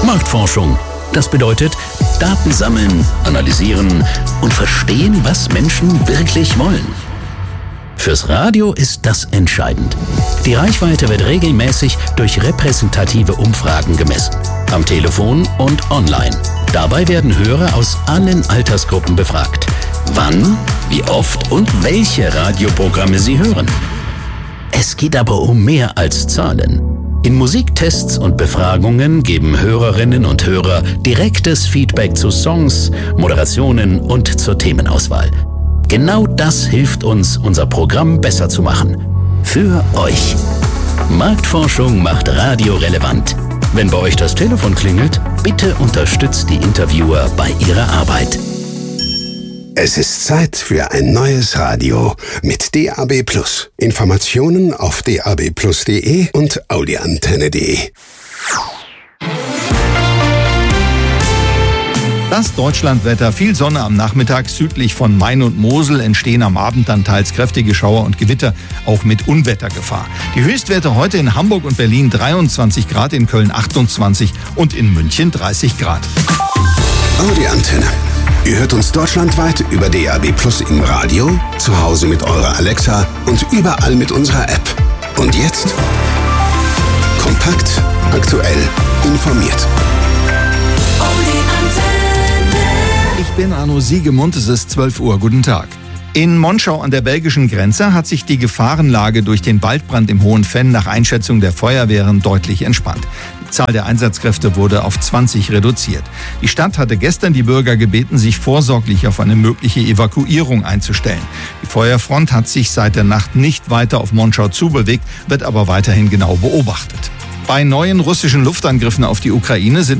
Marktforschung. Das bedeutet, Daten sammeln, analysieren und verstehen, was Menschen wirklich wollen. Fürs Radio ist das entscheidend. Die Reichweite wird regelmäßig durch repräsentative Umfragen gemessen. Am Telefon und online. Dabei werden Hörer aus allen Altersgruppen befragt. Wann, wie oft und welche Radioprogramme sie hören. Es geht aber um mehr als Zahlen. In Musiktests und Befragungen geben Hörerinnen und Hörer direktes Feedback zu Songs, Moderationen und zur Themenauswahl. Genau das hilft uns, unser Programm besser zu machen. Für euch. Marktforschung macht Radio relevant. Wenn bei euch das Telefon klingelt, bitte unterstützt die Interviewer bei ihrer Arbeit. Es ist Zeit für ein neues Radio mit DAB+. Informationen auf dabplus.de und audioantenne.de. Das Deutschlandwetter: viel Sonne am Nachmittag. Südlich von Main und Mosel entstehen am Abend dann teils kräftige Schauer und Gewitter, auch mit Unwettergefahr. Die Höchstwerte heute in Hamburg und Berlin 23 Grad, in Köln 28 und in München 30 Grad. Audioantenne. Ihr hört uns deutschlandweit über DAB+ im Radio, zu Hause mit eurer Alexa und überall mit unserer App. Und jetzt kompakt, aktuell, informiert. Ich bin Arno Siegemund, es ist 12 Uhr. Guten Tag. In Monschau an der belgischen Grenze hat sich die Gefahrenlage durch den Waldbrand im Hohen Venn nach Einschätzung der Feuerwehren deutlich entspannt. Die Zahl der Einsatzkräfte wurde auf 20 reduziert. Die Stadt hatte gestern die Bürger gebeten, sich vorsorglich auf eine mögliche Evakuierung einzustellen. Die Feuerfront hat sich seit der Nacht nicht weiter auf Monschau zubewegt, wird aber weiterhin genau beobachtet. Bei neuen russischen Luftangriffen auf die Ukraine sind